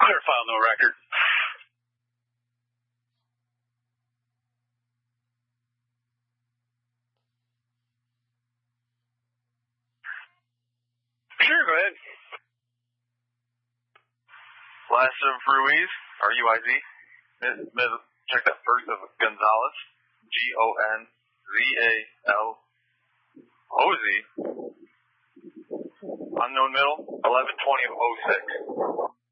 Clear file, no record. Sure, go ahead. Last seven for Ruiz, R-U-I-Z. Check that first of Gonzalez, G-O-N-Z-A-L-O-Z. Unknown middle, 11/20/06.